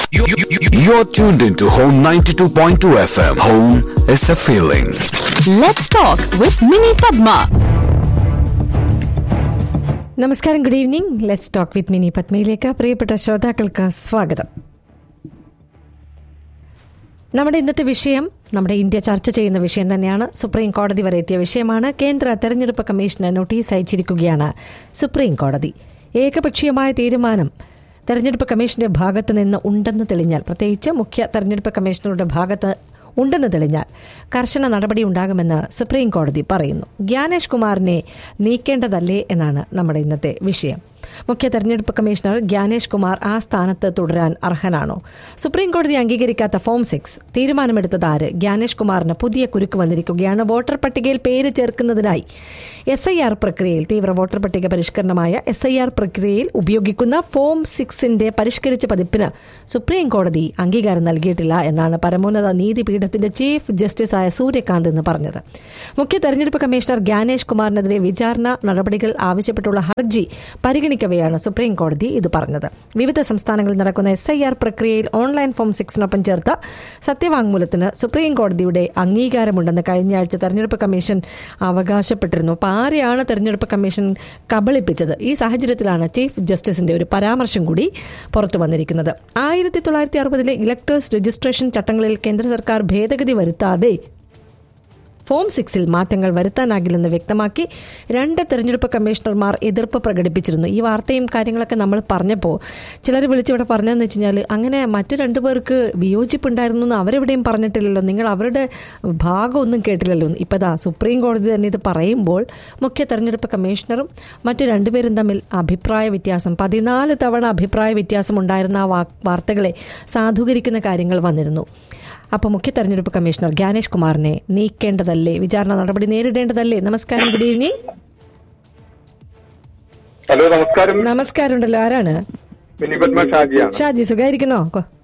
You're tuned into Home 92.2 FM. Home is a feeling. Let's talk with Mini Padma. നമസ്കാരം, good evening. Let's talk with mini പത്മയിലേക്ക് പ്രിയപ്പെട്ട ശ്രോതാക്കൾക്ക് സ്വാഗതം. നമ്മുടെ ഇന്നത്തെ വിഷയം, നമ്മുടെ ഇന്ത്യ ചർച്ച ചെയ്യുന്ന വിഷയം തന്നെയാണ്. സുപ്രീം കോടതി വരെ എത്തിയ വിഷയമാണ്. കേന്ദ്ര തെരഞ്ഞെടുപ്പ് കമ്മീഷന് നോട്ടീസ് അയച്ചിരിക്കുകയാണ് സുപ്രീം കോടതി. ഏകപക്ഷീയമായ തീരുമാനം തെരഞ്ഞെടുപ്പ് കമ്മീഷന്റെ ഭാഗത്ത് നിന്ന് ഉണ്ടെന്ന് തെളിഞ്ഞാൽ, പ്രത്യേകിച്ച് മുഖ്യ തെരഞ്ഞെടുപ്പ് കമ്മീഷണറുടെ ഭാഗത്ത് ഉണ്ടെന്ന് തെളിഞ്ഞാൽ കർശന നടപടി ഉണ്ടാകുമെന്ന് സുപ്രീം കോടതി പറയുന്നു. ഗ്യാനേഷ് കുമാറിനെ നീക്കേണ്ടതല്ലേ എന്നാണ് നമ്മുടെ ഇന്നത്തെ വിഷയം. മുഖ്യ തെരഞ്ഞെടുപ്പ് കമ്മീഷണർ ഗ്യാനേഷ് കുമാർ ആ സ്ഥാനത്ത് തുടരാൻ അർഹനാണോ? സുപ്രീം കോടതി അംഗീകരിക്കാത്ത ഫോം 6 തീരുമാനമെടുത്തത് ആര്? ഗ്യാനേഷ് കുമാറിന് പുതിയ കുരുക്ക് വന്നിരിക്കുകയാണ്. വോട്ടർ പട്ടികയിൽ പേര് ചേർക്കുന്നതിനായി SIR പ്രക്രിയയിൽ, തീവ്ര വോട്ടർ പട്ടിക പരിഷ്കരണമായ SIR പ്രക്രിയയിൽ ഉപയോഗിക്കുന്ന ഫോം 6ന്റെ പരിഷ്കരിച്ച പതിപ്പിന് സുപ്രീം കോടതി അംഗീകാരം നൽകിയിട്ടില്ല എന്നാണ് പരമോന്നത നീതിപീഠത്തിന്റെ ചീഫ് ജസ്റ്റിസായ സൂര്യകാന്ത് എന്ന് പറഞ്ഞത്. മുഖ്യ തെരഞ്ഞെടുപ്പ് കമ്മീഷണർ ഗ്യാനേഷ് കുമാറിനെതിരെ വിചാരണ നടപടികൾ ആവശ്യപ്പെട്ടുള്ള ഹർജി പരിഗണിക്കവെയാണ് സുപ്രീം കോടതി ഇത് പറഞ്ഞത്. വിവിധ സംസ്ഥാനങ്ങളിൽ നടക്കുന്ന SIR പ്രക്രിയയിൽ ഓൺലൈൻ ഫോം 6നൊപ്പം ചേർത്ത സത്യവാങ്മൂലത്തിന് സുപ്രീം കോടതിയുടെ അംഗീകാരമുണ്ടെന്ന് കഴിഞ്ഞയാഴ്ച തെരഞ്ഞെടുപ്പ് കമ്മീഷൻ അവകാശപ്പെട്ടിരുന്നു. അപ്പോൾ ആരെയാണ് തെരഞ്ഞെടുപ്പ് കമ്മീഷൻ കബളിപ്പിച്ചത്? ഈ സാഹചര്യത്തിലാണ് ചീഫ് ജസ്റ്റിസിന്റെ ഒരു പരാമർശം കൂടി പുറത്തു വന്നിരിക്കുന്നത്. 1960 ഇലക്ടേഴ്സ് രജിസ്ട്രേഷൻ ചട്ടങ്ങളിൽ കേന്ദ്ര സർക്കാർ ഭേദഗതി വരുത്താതെ ഫോം 6ൽ മാറ്റങ്ങൾ വരുത്താനാകില്ലെന്ന് വ്യക്തമാക്കി 2 തെരഞ്ഞെടുപ്പ് കമ്മീഷണർമാർ എതിർപ്പ് പ്രകടിപ്പിച്ചിരുന്നു. ഈ വാർത്തയും കാര്യങ്ങളൊക്കെ നമ്മൾ പറഞ്ഞപ്പോൾ ചിലർ വിളിച്ചിവിടെ പറഞ്ഞതെന്ന് വെച്ച് കഴിഞ്ഞാൽ, അങ്ങനെ മറ്റു 2 പേർക്ക് വിയോജിപ്പുണ്ടായിരുന്നു എന്ന് അവരെവിടെയും പറഞ്ഞിട്ടില്ലല്ലോ, നിങ്ങൾ അവരുടെ ഭാഗമൊന്നും കേട്ടില്ലല്ലോ. ഇപ്പോൾ സുപ്രീം കോടതി തന്നെ ഇത് പറയുമ്പോൾ മുഖ്യ തെരഞ്ഞെടുപ്പ് കമ്മീഷണറും മറ്റു 2 പേരും തമ്മിൽ അഭിപ്രായ വ്യത്യാസം, 14 തവണ അഭിപ്രായ വ്യത്യാസം ഉണ്ടായിരുന്ന ആ വാർത്തകളെ സാധൂകരിക്കുന്ന കാര്യങ്ങൾ വന്നിരുന്നു. അപ്പോൾ മുഖ്യ തെരഞ്ഞെടുപ്പ് കമ്മീഷണർ ഗ്യാനേഷ് കുമാറിനെ നീക്കേണ്ടതല്ലേ? വിചാരണ നടപടി നേരിടേണ്ടതല്ലേ? നമസ്കാരം, ഗുഡ് ഈവനിങ്. ഹലോ, നമസ്കാരം. നമസ്കാരം ഉണ്ടല്ലോ, ആരാണ്? ഷാജി, സുഖമായിരിക്കുന്നോ?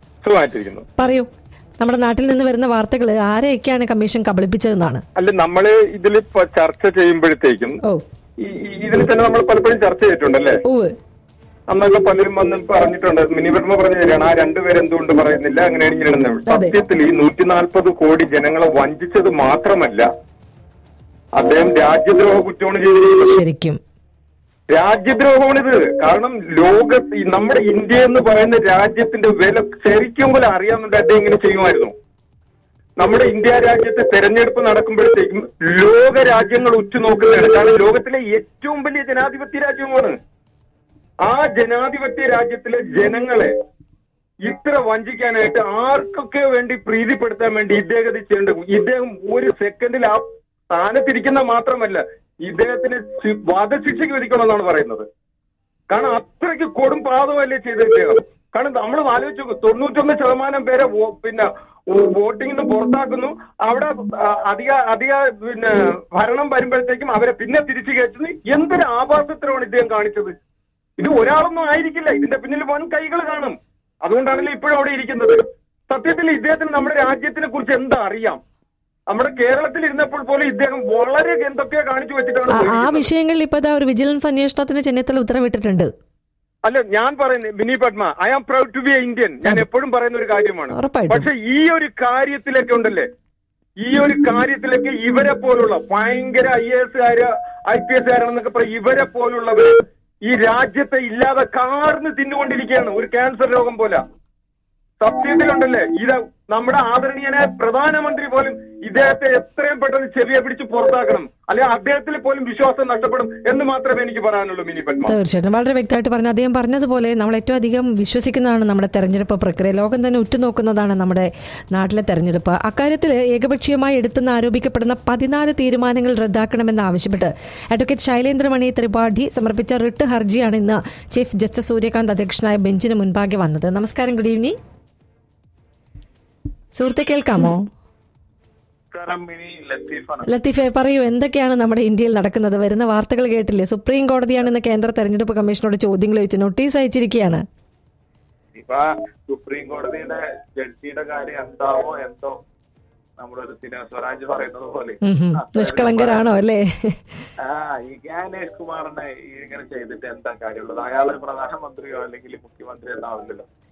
പറയൂ, നമ്മുടെ നാട്ടിൽ നിന്ന് വരുന്ന വാർത്തകൾ ആരെയൊക്കെയാണ് കമ്മീഷൻ കബളിപ്പിച്ചതെന്നാണ്? അല്ല, നമ്മള് ഇതിൽ ചർച്ച ചെയ്യുമ്പോഴത്തേക്കും ഇതിൽ തന്നെ നമ്മൾ പലപ്പോഴും ചർച്ച ചെയ്തിട്ടുണ്ടല്ലേ. അന്നൊക്കെ പലരും വന്ന് പറഞ്ഞിട്ടുണ്ട്. മിനിപത്മ പറഞ്ഞു തരാണ്, ആ 2 പേര് എന്തുകൊണ്ട് പറയുന്നില്ല, അങ്ങനെയാണ് ഇങ്ങനെ. സത്യത്തിൽ ഈ 140 കോടി ജനങ്ങളെ വഞ്ചിച്ചത് മാത്രമല്ല, അദ്ദേഹം രാജ്യദ്രോഹ കുറ്റമാണ് ചെയ്തിരിക്കുന്നത്. ശരിക്കും രാജ്യദ്രോഹമാണിത്. കാരണം ലോകത്ത് നമ്മുടെ ഇന്ത്യ എന്ന് പറയുന്ന രാജ്യത്തിന്റെ വില ശരിക്കും പോലെ അറിയാവുന്നുണ്ട് അദ്ദേഹം ഇങ്ങനെ ചെയ്യുമായിരുന്നു. നമ്മുടെ ഇന്ത്യ രാജ്യത്തെ തെരഞ്ഞെടുപ്പ് നടക്കുമ്പോഴത്തേക്കും ലോക രാജ്യങ്ങൾ ഉറ്റുനോക്കുന്നതാണ്. കാരണം ലോകത്തിലെ ഏറ്റവും വലിയ ജനാധിപത്യ രാജ്യമാണ്. ആ ജനാധിപത്യ രാജ്യത്തിലെ ജനങ്ങളെ ഇത്ര വഞ്ചിക്കാനായിട്ട് ആർക്കൊക്കെ വേണ്ടി പ്രീതിപ്പെടുത്താൻ വേണ്ടി ഇദ്ദേഹത്തെ ചെയ്യേണ്ടത്. ഇദ്ദേഹം ഒരു സെക്കൻഡിൽ ആ സ്ഥാനത്തിരിക്കുന്ന മാത്രമല്ല, ഇദ്ദേഹത്തിന് വധശിക്ഷയ്ക്ക് വിധിക്കണമെന്നാണ് പറയുന്നത്. കാരണം അത്രയ്ക്ക് കൊടും പാതമല്ലേ ചെയ്ത ഇദ്ദേഹം. കാരണം നമ്മൾ ആലോചിച്ചു, 91% പേരെ പിന്നെ വോട്ടിംഗിൽ നിന്ന് പുറത്താക്കുന്നു. അവിടെ അധിക ഭരണം വരുമ്പോഴത്തേക്കും അവരെ പിന്നെ തിരിച്ചു കയറ്റുന്നു. എന്തൊരു ആഭാസത്തിലാണ് ഇദ്ദേഹം കാണിച്ചത്. ഇത് ഒരാളൊന്നും ആയിരിക്കില്ല, ഇതിന്റെ പിന്നിൽ വൻ കൈകൾ കാണും. അതുകൊണ്ടാണല്ലോ ഇപ്പോഴും അവിടെ ഇരിക്കുന്നത്. സത്യത്തിൽ ഇദ്ദേഹത്തിന് നമ്മുടെ രാജ്യത്തിനെ കുറിച്ച് എന്താ അറിയാം? നമ്മുടെ കേരളത്തിൽ ഇരുന്നപ്പോൾ പോലും ഇദ്ദേഹം വളരെ എന്തൊക്കെയോ കാണിച്ചു വെച്ചിട്ടാണ് ആ വിഷയങ്ങളിൽ ഇപ്പൊ ഒരു വിജിലൻസ് അന്വേഷണത്തിന് ചെന്നിത്തല ഉത്തരവിട്ടിട്ടുണ്ട്. അല്ല, ഞാൻ പറയുന്നത് mini Padma, I am proud to B A Indian. ഞാൻ എപ്പോഴും പറയുന്ന ഒരു കാര്യമാണ്. പക്ഷെ ഈ ഒരു കാര്യത്തിലൊക്കെ ഉണ്ടല്ലേ, ഈ ഒരു കാര്യത്തിലൊക്കെ ഇവരെ പോലുള്ള ഭയങ്കര IAS IPS കാരാണെന്നൊക്കെ പറയും, ഇവരെ പോലുള്ളവർ ഈ രാജ്യത്തെ ഇല്ലാതെ കാർന്ന് തിന്നുകൊണ്ടിരിക്കുകയാണ്, ഒരു ക്യാൻസർ രോഗം പോലെ. സത്യത്തിലുണ്ടല്ലേ, ഇത് നമ്മുടെ ആദരണീയനായ പ്രധാനമന്ത്രി പോലും ഇദ്ദേഹത്തെ എത്രയും പെട്ടെന്ന് ചെവിയെ പിടിച്ച് പുറത്താക്കണം, അല്ലെങ്കിൽ അദ്ദേഹത്തിൽ പോലും വിശ്വാസം നഷ്ടപ്പെടും എന്ന് മാത്രമേ എനിക്ക് പറയാനുള്ളൂ. മിനി പത്മ, തീർച്ചയായിട്ടും വളരെ വ്യക്തമായിട്ട് പറഞ്ഞു. അദ്ദേഹം പറഞ്ഞതുപോലെ നമ്മൾ ഏറ്റവും അധികം വിശ്വസിക്കുന്നതാണ് നമ്മുടെ തെരഞ്ഞെടുപ്പ് പ്രക്രിയ. ലോകം തന്നെ ഉറ്റുനോക്കുന്നതാണ് നമ്മുടെ നാട്ടിലെ തെരഞ്ഞെടുപ്പ്. അക്കാര്യത്തിൽ ഏകപക്ഷീയമായി എടുത്തെന്ന് ആരോപിക്കപ്പെടുന്ന 14 തീരുമാനങ്ങൾ റദ്ദാക്കണമെന്ന് ആവശ്യപ്പെട്ട് അഡ്വക്കേറ്റ് ശൈലേന്ദ്രമണി ത്രിപാഠി സമർപ്പിച്ച റിട്ട് ഹർജിയാണ് ഇന്ന് ചീഫ് ജസ്റ്റിസ് സൂര്യകാന്ത് അധ്യക്ഷനായ ബെഞ്ചിന് മുൻപാകെ വന്നത്. നമസ്കാരം, ഗുഡ് ഈവനിങ്. സുഹൃത്തെ, കേൾക്കാമോ? ലത്തീഫെ, പറയൂ, എന്തൊക്കെയാണ് നമ്മുടെ ഇന്ത്യയിൽ നടക്കുന്നത്? വരുന്ന വാർത്തകൾ കേട്ടില്ലേ? സുപ്രീം കോടതിയാണ് ഇന്ന് കേന്ദ്ര തെരഞ്ഞെടുപ്പ് കമ്മീഷനോട് ചോദ്യങ്ങൾ ചോദിച്ച് നോട്ടീസ് അയച്ചിരിക്കുകയാണ്. ഇപ്പൊ സുപ്രീം കോടതിയുടെ ജഡ്ജിയുടെ കാര്യം എന്താവോ എന്തോ, നമ്മുടെ സ്വരാജ് പറയുന്നത് പോലെ നിഷ്കളങ്കരാണോ അല്ലേ? ഈ ഗ്യാനേഷ് കുമാറിനെ ഇങ്ങനെ ചെയ്തിട്ട് എന്താ കാര്യമുള്ളത്? അയാള് പ്രധാനമന്ത്രിയോ അല്ലെങ്കിൽ മുഖ്യമന്ത്രിയോ ഒന്നും ആവില്ലല്ലോ.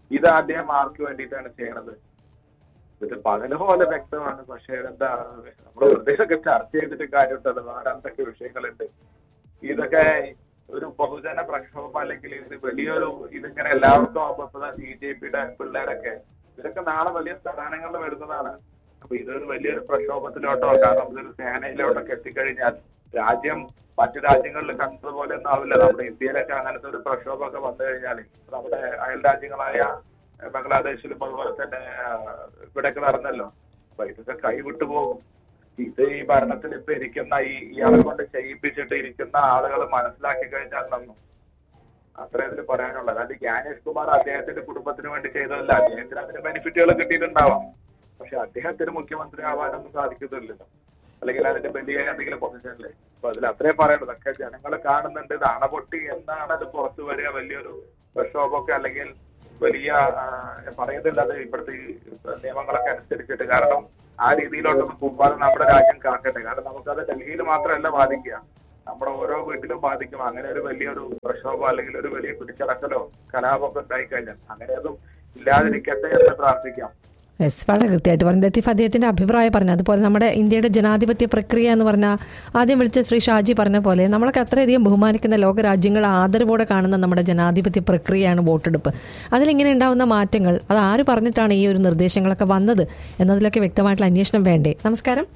ഇത് അദ്ദേഹം ആർക്ക് വേണ്ടിയിട്ടാണ് ചെയ്യണത്? ഇത് പകല് പോലെ വ്യക്തമാണ്. പക്ഷെ എന്താ, നമ്മുടെ നിർദ്ദേശമൊക്കെ ചർച്ച ചെയ്തിട്ട് കാര്യമുണ്ടല്ലോ, വേറെ എന്തൊക്കെ വിഷയങ്ങളുണ്ട്. ഇതൊക്കെ ഒരു ബഹുജന പ്രക്ഷോഭം അല്ലെങ്കിൽ ഇത് വലിയൊരു ഇതിങ്ങനെ എല്ലാവർക്കും ആവുമ്പോ BJP-യുടെ പിള്ളേരൊക്കെ ഇതൊക്കെ നാളെ വലിയ സ്ഥാനങ്ങളിൽ വരുന്നതാണ്. അപ്പൊ ഇതൊരു വലിയൊരു പ്രക്ഷോഭത്തിലോട്ടോ, കാരണം ഇതൊരു സേനയിലോട്ടൊക്കെ എത്തിക്കഴിഞ്ഞാൽ രാജ്യം മറ്റു രാജ്യങ്ങളിൽ കണ്ടതുപോലെ ഒന്നും ആവില്ല. നമ്മുടെ ഇന്ത്യയിലൊക്കെ അങ്ങനത്തെ ഒരു പ്രക്ഷോഭമൊക്കെ വന്നു കഴിഞ്ഞാൽ, നമ്മുടെ അയൽ രാജ്യങ്ങളായ ബംഗ്ലാദേശിലും അതുപോലെ തന്നെ ഇവിടെയൊക്കെ നടന്നല്ലോ. അപ്പൊ ഇതൊക്കെ കൈവിട്ടു പോകും. ഇത് ഈ ഭരണത്തിൽ ഇപ്പൊ ഇരിക്കുന്ന ഇയാളെ കൊണ്ട് ചെയ്യിപ്പിച്ചിട്ട് ഇരിക്കുന്ന ആളുകൾ മനസ്സിലാക്കി കഴിഞ്ഞാൽ നന്നു. അത്ര ഇതിൽ പറയാനുള്ളത്. അത് ജ്ഞാനേഷ് കുമാർ അദ്ദേഹത്തിന്റെ കുടുംബത്തിന് വേണ്ടി ചെയ്തതല്ല. അദ്ദേഹത്തിന് അതിന് ബെനിഫിറ്റുകൾ കിട്ടിയിട്ടുണ്ടാവാം. പക്ഷെ അദ്ദേഹത്തിന് മുഖ്യമന്ത്രി ആവാനൊന്നും സാധിക്കുന്നില്ലല്ലോ, അല്ലെങ്കിൽ അതിന്റെ വലിയ എന്തെങ്കിലും പൊസിഷനില്ലേ. അപ്പൊ അതിൽ അത്രേ പറയുള്ളൂ. ഇതൊക്കെ ജനങ്ങൾ കാണുന്നുണ്ട്. ഇത് അണപൊട്ടി എന്നാണ് അത് പുറത്തു വരിക, വലിയൊരു പ്രക്ഷോഭമൊക്കെ അല്ലെങ്കിൽ വലിയ പറയുന്നില്ല. അത് ഇവിടുത്തെ നിയമങ്ങളൊക്കെ അനുസരിച്ചിട്ട്, കാരണം ആ രീതിയിലോട്ടൊന്നും പോകാതെ നമ്മുടെ രാജ്യം കാക്കട്ടെ. കാരണം നമുക്കത് ഡൽഹിയിൽ മാത്രമല്ല ബാധിക്കുക, നമ്മുടെ ഓരോ വീട്ടിലും ബാധിക്കും. അങ്ങനെ ഒരു വലിയൊരു പ്രക്ഷോഭം അല്ലെങ്കിൽ ഒരു വലിയ പിടിച്ചടക്കലോ കലാപമൊക്കെ ഉണ്ടായിക്കഴിഞ്ഞാൽ അങ്ങനെയൊന്നും ഇല്ലാതിരിക്കട്ടെ എന്ന് പ്രാർത്ഥിക്കാം. യെസ്, വളരെ കൃത്യമായിട്ട് പറഞ്ഞു ലത്തീഫ്. അദ്ദേഹത്തിന്റെ അഭിപ്രായം പറഞ്ഞു. അതുപോലെ നമ്മുടെ ഇന്ത്യയുടെ ജനാധിപത്യ പ്രക്രിയ എന്ന് പറഞ്ഞാൽ ആദ്യം വിളിച്ച ശ്രീ ഷാജി പറഞ്ഞ പോലെ നമ്മളൊക്കെ അത്രയധികം ബഹുമാനിക്കുന്ന ലോകരാജ്യങ്ങൾ ആദരവോടെ കാണുന്ന നമ്മുടെ ജനാധിപത്യ പ്രക്രിയയാണ് വോട്ടെടുപ്പ്. അതിലിങ്ങനെ ഉണ്ടാകുന്ന മാറ്റങ്ങൾ അത് ആര് പറഞ്ഞിട്ടാണ് ഈ ഒരു നിർദ്ദേശങ്ങളൊക്കെ വന്നത് എന്നതിലൊക്കെ വ്യക്തമായിട്ടുള്ള അന്വേഷണം വേണ്ടേ? നമസ്കാരം.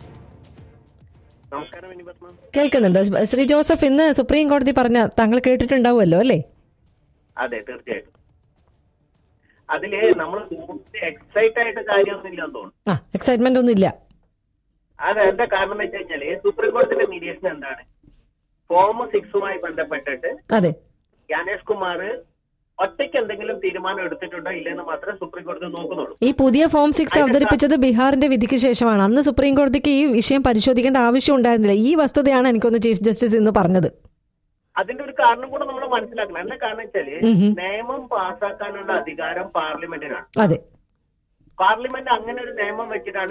കേൾക്കുന്നുണ്ടോ ശ്രീ ജോസഫ്? ഇന്ന് സുപ്രീം കോടതി പറഞ്ഞ താങ്കൾ കേട്ടിട്ടുണ്ടാവുമല്ലോ അല്ലേ? അതെ, തീർച്ചയായിട്ടും. അതില് നമ്മൾ എക്സൈറ്റ് ആയിട്ട് കാര്യമൊന്നുമില്ലെന്ന് തോന്നുന്നു. എക്സൈറ്റ്മെന്റ് ഒന്നും ഇല്ല. അത് എന്താ കാരണം എന്ന് വെച്ച് കഴിഞ്ഞാല് സുപ്രീം കോടതിയുടെ നിരീക്ഷണം എന്താണ്? ഫോം 6 ബന്ധപ്പെട്ടിട്ട് അതെ ജ്ഞാനേഷ് കുമാർ ഒറ്റയ്ക്ക് എന്തെങ്കിലും തീരുമാനം എടുത്തിട്ടുണ്ടോ ഇല്ലെന്ന് മാത്രമേ സുപ്രീം കോടതി നോക്കുന്നുള്ളൂ. ഈ പുതിയ ഫോം 6 അവതരിപ്പിച്ചത് ബീഹാറിന്റെ വിധിക്ക് ശേഷമാണ്. അന്ന് സുപ്രീം കോടതിക്ക് ഈ വിഷയം പരിശോധിക്കേണ്ട ആവശ്യം ഉണ്ടായിരുന്നില്ല. ഈ വസ്തുതയാണ് എനിക്കൊന്ന് ചീഫ് ജസ്റ്റിസ് ഇന്ന് പറഞ്ഞത്. അതിന്റെ ഒരു കാരണം കൂടെ നമ്മൾ മനസ്സിലാക്കണം. എന്താ കാരണം വെച്ചാല് നിയമം പാസ്സാക്കാനുള്ള അധികാരം പാർലമെന്റിനാണ്. അതെ, പാർലമെന്റ് അങ്ങനെ ഒരു നിയമം വെച്ചിട്ടാണ്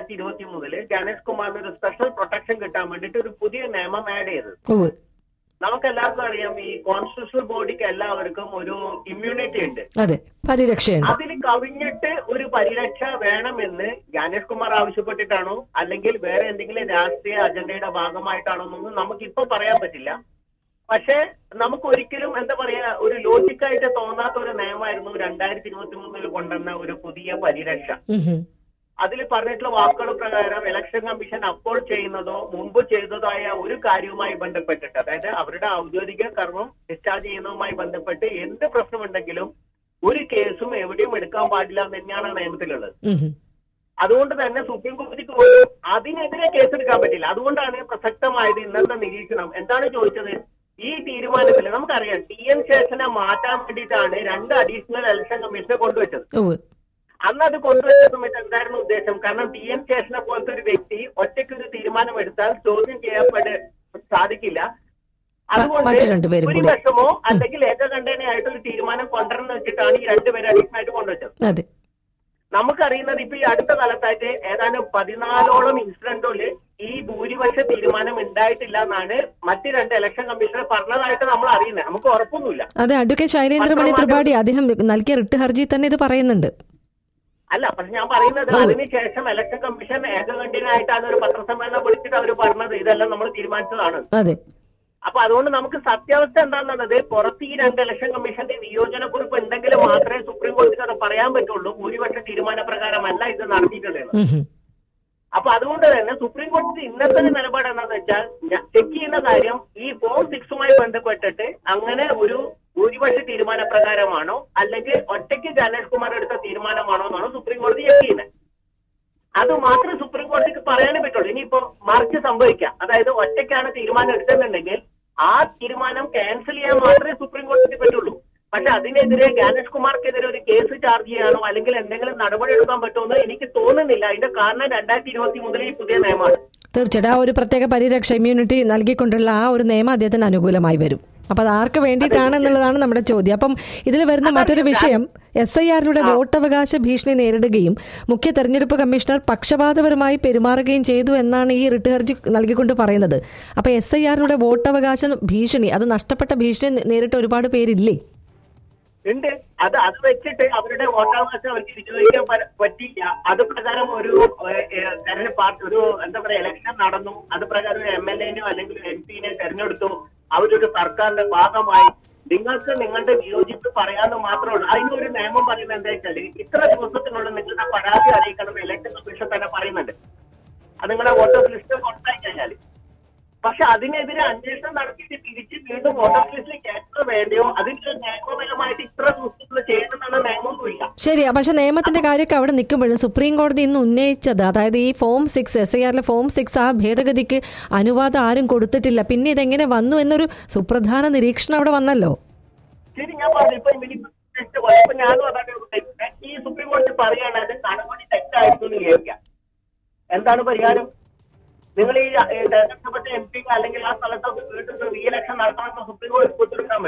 2023 ജ്ഞാനേഷ് കുമാറിന് ഒരു സ്പെഷ്യൽ പ്രൊട്ടക്ഷൻ കിട്ടാൻ വേണ്ടിട്ട് ഒരു പുതിയ നിയമം ആഡ് ചെയ്തത്. നമുക്ക് എല്ലാവർക്കും അറിയാം, ഈ കോൺസ്റ്റിറ്റ്യൂഷണൽ ബോഡിക്ക് എല്ലാവർക്കും ഒരു ഇമ്മ്യൂണിറ്റി ഉണ്ട്. അതെ, പരിരക്ഷയുണ്ട്. അതിൽ കവിഞ്ഞിട്ട് ഒരു പരിരക്ഷ വേണമെന്ന് ജ്ഞാനേഷ് കുമാർ ആവശ്യപ്പെട്ടിട്ടാണോ അല്ലെങ്കിൽ വേറെ എന്തെങ്കിലും രാഷ്ട്രീയ അജണ്ടയുടെ ഭാഗമായിട്ടാണോ എന്നൊന്നും നമുക്കിപ്പോ പറയാൻ പറ്റില്ല. പക്ഷെ നമുക്ക് ഒരിക്കലും എന്താ പറയാ, ഒരു ലോജിക്കായിട്ട് തോന്നാത്ത ഒരു നിയമമായിരുന്നു 2023 കൊണ്ടുവന്ന ഒരു പുതിയ പരിരക്ഷ. അതിൽ പറഞ്ഞിട്ടുള്ള വാക്കുകൾ പ്രകാരം ഇലക്ഷൻ കമ്മീഷൻ അപ്പോൾ ചെയ്യുന്നതോ മുമ്പ് ചെയ്തതോ ആയ ഒരു കാര്യവുമായി ബന്ധപ്പെട്ടിട്ട്, അതായത് അവരുടെ ഔദ്യോഗിക കർമ്മം ഡിസ്ചാർജ് ചെയ്യുന്നതുമായി ബന്ധപ്പെട്ട് എന്ത് പ്രശ്നമുണ്ടെങ്കിലും ഒരു കേസും എവിടെയും എടുക്കാൻ പാടില്ല എന്ന് തന്നെയാണ് നിയമത്തിലുള്ളത്. അതുകൊണ്ട് തന്നെ സുപ്രീം കോടതിക്ക് അതിനെതിരെ കേസെടുക്കാൻ പറ്റില്ല. അതുകൊണ്ടാണ് പ്രസക്തമായത് ഇന്നത്തെ നിരീക്ഷണം. എന്താണ് ചോദിച്ചത്? ഈ തീരുമാനത്തിൽ നമുക്കറിയാം TN ശേഷനെ മാറ്റാൻ വേണ്ടിയിട്ടാണ് 2 അഡീഷണൽ ഇലക്ഷൻ കമ്മീഷനെ കൊണ്ടുവച്ചത്. അന്ന് അത് കൊണ്ടുവച്ച സമയത്ത് എന്തായിരുന്നു ഉദ്ദേശം? കാരണം TN ശേഷനെ പോലത്തെ ഒരു വ്യക്തി ഒറ്റയ്ക്കൊരു തീരുമാനം എടുത്താൽ ചോദ്യം ചെയ്യപ്പെടാൻ സാധിക്കില്ല. അതുകൊണ്ട് ഭൂരിപക്ഷമോ അല്ലെങ്കിൽ ഏകകണ്ഠേനയായിട്ടൊരു തീരുമാനം കൊണ്ടുവരണം വെച്ചിട്ടാണ് ഈ 2 പേരെ അഡീഷണൽ ആയിട്ട് കൊണ്ടുവച്ചത്. നമുക്കറിയുന്നത് ഇപ്പൊ ഈ അടുത്ത കാലത്തായിട്ട് ഏതാനും 14ഓളം ഇൻസിഡന്റില് ഈ ഭൂരിപക്ഷ തീരുമാനം ഉണ്ടായിട്ടില്ല എന്നാണ് മറ്റ് 2 ഇലക്ഷൻ കമ്മീഷണർ പറഞ്ഞതായിട്ട് നമ്മൾ അറിയുന്നത്. നമുക്ക് ഉറപ്പൊന്നുമില്ല. അതെ, അഡ്വക്കേറ്റ് ശൈലേന്ദ്രമണി ത്രിപാഠി അദ്ദേഹം നൽകിയ റിട്ട് ഹർജി തന്നെ ഇത് പറയുന്നുണ്ട്. അല്ല, പക്ഷെ ഞാൻ പറയുന്നത് അതിനുശേഷം ഇലക്ഷൻ കമ്മീഷൻ ഏകകണ്ഠേനായിട്ടാണ് ഒരു പത്രസമ്മേളനം വിളിച്ചിട്ട് അവർ പറഞ്ഞത് ഇതെല്ലാം നമ്മൾ തീരുമാനിച്ചതാണ്. അതെ. അപ്പൊ അതുകൊണ്ട് നമുക്ക് സത്യാവസ്ഥ എന്താണെന്നുള്ളത് പുറത്ത് ഈ 2 ഇലക്ഷൻ കമ്മീഷന്റെ നിയോജനക്കുറിപ്പ് ഉണ്ടെങ്കിൽ മാത്രമേ സുപ്രീം കോടതിക്ക് അത് പറയാൻ പറ്റുള്ളൂ. ഭൂരിപക്ഷ തീരുമാന പ്രകാരമല്ല ഇത് നടത്തിയിട്ടുള്ളത്. അപ്പൊ അതുകൊണ്ട് തന്നെ സുപ്രീം കോടതി ഇന്നത്തെ നിലപാട് എന്താണെന്ന് വെച്ചാൽ ചെക്ക് ചെയ്യുന്ന കാര്യം ഈ ഫോം 6 ബന്ധപ്പെട്ടിട്ട് അങ്ങനെ ഒരു ഭൂരിപക്ഷ തീരുമാന പ്രകാരമാണോ അല്ലെങ്കിൽ ഒറ്റയ്ക്ക് ജ്ഞാനേഷ് കുമാർ എടുത്ത തീരുമാനമാണോ എന്നാണ് സുപ്രീം കോടതി ചെക്ക് ചെയ്യുന്നത്. അത് മാത്രമേ സുപ്രീം കോടതിക്ക് പറയാനേ പറ്റുള്ളൂ. ഇനിയിപ്പോ മറിച്ച് സംഭവിക്കാം, അതായത് ഒറ്റയ്ക്കാണ് തീരുമാനം എടുക്കുന്നുണ്ടെങ്കിൽ ആ തീരുമാനം ക്യാൻസൽ ചെയ്യാൻ മാത്രമേ സുപ്രീം കോടതിക്ക് പറ്റുള്ളൂ. പക്ഷെ അതിനെതിരെ ജ്ഞാനേഷ് കുമാർക്കെതിരെ ഒരു കേസ് ചാർജ് ചെയ്യാനോ അല്ലെങ്കിൽ എന്തെങ്കിലും നടപടി എടുക്കാൻ പറ്റുമെന്ന് എനിക്ക് തോന്നുന്നില്ല. അതിന്റെ കാരണം 2023 ഈ പുതിയ നിയമമാണ്. തീർച്ചയായിട്ടും ആ ഒരു പ്രത്യേക പരിരക്ഷ ഇമ്മ്യൂണിറ്റി നൽകിക്കൊണ്ടുള്ള ആ ഒരു നിയമം അദ്ദേഹത്തിന് അനുകൂലമായി വരും. അപ്പൊ അത് ആർക്ക് വേണ്ടിയിട്ടാണെന്നുള്ളതാണ് നമ്മുടെ ചോദ്യം. അപ്പം ഇതിൽ വരുന്ന മറ്റൊരു വിഷയം, SIR-യുടെ വോട്ടവകാശ ഭീഷണി നേരിടുകയും മുഖ്യ തെരഞ്ഞെടുപ്പ് കമ്മീഷണർ പക്ഷപാതപരമായി പെരുമാറുകയും ചെയ്തു എന്നാണ് ഈ റിട്ട് ഹർജി നൽകിക്കൊണ്ട് പറയുന്നത്. അപ്പൊ SIR-യുടെ വോട്ടവകാശ ഭീഷണി, അത് നഷ്ടപ്പെട്ട ഭീഷണി നേരിട്ട് ഒരുപാട് പേരില്ലേ? ഉണ്ട്. അത് വെച്ചിട്ട് അവരുടെ വോട്ടവകാശം അവർക്ക് വിനിയോഗിക്കാൻ പറ്റില്ല. അത് പ്രകാരം ഒരു ഒരു എന്താ പറയാ ഇലക്ഷൻ നടന്നു. അത് പ്രകാരം ഒരു MLA-നെയോ അല്ലെങ്കിൽ MP-നെ തെരഞ്ഞെടുത്തു. അവരൊരു സർക്കാരിന്റെ ഭാഗമായി. നിങ്ങൾക്ക് നിങ്ങളുടെ വിയോജിപ്പ് പറയാമെന്ന് മാത്രമേ ഉള്ളൂ. അതിനൊരു നിയമം പറയുന്നത് എന്താ വെച്ചാൽ ഇത്ര ദിവസത്തിനുള്ളിൽ നിങ്ങളുടെ പരാതി അറിയിക്കണം. ഇലക്ഷൻ കമ്മീഷൻ തന്നെ പറയുന്നുണ്ട്. അത് നിങ്ങളുടെ വോട്ടേഴ്സ് ലിസ്റ്റ് കൊടുത്തായി കഴിഞ്ഞാൽ. പക്ഷെ അതിനെതിരെ അന്വേഷണം നടത്തിയിട്ട് തിരിച്ച് വീണ്ടും വോട്ടേഴ്സ് ലിസ്റ്റിൽ കയറ്റോ വേണ്ടയോ അതിന്റെ നിയമപരമായിട്ട് ഇത്ര ദിവസത്തിൽ ചെയ്യണമെന്നുള്ള നിയമമൊന്നുമില്ല. ശരിയാ. പക്ഷെ നിയമത്തിന്റെ കാര്യമൊക്കെ അവിടെ നിൽക്കുമ്പോഴും സുപ്രീം കോടതി ഇന്ന് ഉന്നയിച്ചത്, അതായത് ഈ ഫോം 6 SIR ഫോം 6 ആ ഭേദഗതിക്ക് അനുവാദം ആരും കൊടുത്തിട്ടില്ല. പിന്നെ ഇതെങ്ങനെ വന്നു എന്നൊരു സുപ്രധാന നിരീക്ഷണം അവിടെ വന്നല്ലോ. ശരി, ഞാൻ പറഞ്ഞു. ഇപ്പൊ ഞാനും അതാണ് ഈ സുപ്രീം കോടതി പറയുകയാണ് അത് നടപടി തെറ്റായിരുന്നു എന്ന് വിചാരിക്കാം. എന്താണ് പരിഹാരം? നിങ്ങൾ ഈ തെരഞ്ഞെടുക്കപ്പെട്ട MP അല്ലെങ്കിൽ ആ സ്ഥലത്തൊക്കെ വീണ്ടും റീഇലക്ഷൻ നടത്തണമെന്ന് സുപ്രീം കോടതി ഉത്തരവിടാൻ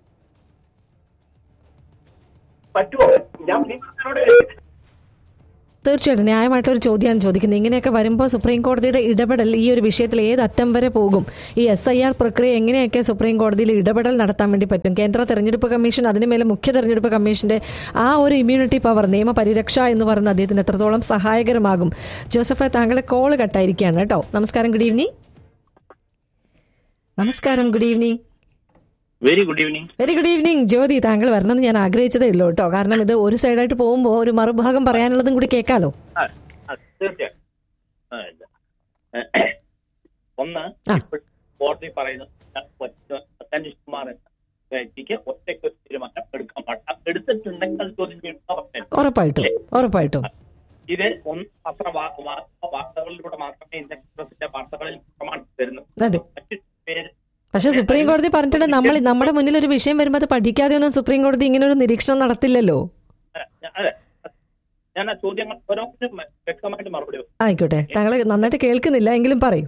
പറ്റുമോ? ഞാൻ തീർച്ചയായിട്ടും ന്യായമായിട്ടൊരു ചോദ്യമാണ് ചോദിക്കുന്നത്. ഇങ്ങനെയൊക്കെ വരുമ്പോൾ സുപ്രീം കോടതിയുടെ ഇടപെടൽ ഈ ഒരു വിഷയത്തിൽ ഏത് അറ്റം വരെ പോകും? ഈ SIR പ്രക്രിയ എങ്ങനെയൊക്കെ സുപ്രീം കോടതിയിൽ ഇടപെടൽ നടത്താൻ വേണ്ടി പറ്റും? കേന്ദ്ര തെരഞ്ഞെടുപ്പ് കമ്മീഷൻ, അതിനുമേലെ മുഖ്യ തെരഞ്ഞെടുപ്പ് കമ്മീഷന്റെ ആ ഒരു ഇമ്മ്യൂണിറ്റി പവർ, നിയമപരിരക്ഷ എന്ന് പറയുന്ന അദ്ദേഹത്തിന് എത്രത്തോളം സഹായകരമാകും? ജോസഫ്, താങ്കളുടെ കോള് കട്ടായിരിക്കുകയാണ് കേട്ടോ. നമസ്കാരം, ഗുഡ് ഈവനിങ്. നമസ്കാരം, good evening. Very good evening. Very good evening. ജ്യോതി, താങ്കൾ വരണമെന്ന് ഞാൻ ആഗ്രഹിച്ചതേ ഉള്ളൂ കേട്ടോ. കാരണം ഇത് ഒരു സൈഡായിട്ട് പോകുമ്പോൾ ഒരു മറുഭാഗം പറയാനുള്ളതും കൂടി കേൾക്കാലോ. തീർച്ചയായും. ഒന്ന്, കോടതി പറയുന്നത് ഗണേഷ് കുമാർ എന്ന വ്യക്തിക്ക് ഒറ്റയ്ക്ക് തീരുമാനം എടുക്കാൻ പാടില്ല. എടുത്തിട്ടുണ്ടെങ്കിൽ ചോദ്യം ചെയ്യുന്ന ഉറപ്പായിട്ടും ഇത് ഒന്ന് വാർത്തകളിലൂടെ മാത്രമേ ഇന്ത്യൻ വാർത്തകളിൽ പ്രമാണിച്ചു തരുന്നു. മറ്റു പേര് പക്ഷെ സുപ്രീം കോടതി പറഞ്ഞിട്ടുണ്ട് നമ്മുടെ മുന്നിൽ ഒരു വിഷയം വരുമ്പോൾ അത് പഠിക്കാതെ ഒന്നും സുപ്രീം കോടതി ഇങ്ങനെ ഒരു നിരീക്ഷണം നടത്തില്ലല്ലോ. ഞാൻ ആ ചോദ്യങ്ങൾ ഓരോന്നിനും വ്യക്തമായിട്ട് മറുപടി. ആയിക്കോട്ടെ, താങ്കൾ നന്നായിട്ട് കേൾക്കുന്നില്ല, എങ്കിലും പറയൂ.